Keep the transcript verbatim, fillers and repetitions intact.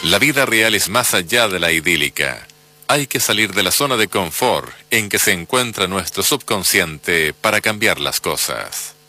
La vida real es más allá de la idílica. Hay que salir de la zona de confort en que se encuentra nuestro subconsciente para cambiar las cosas.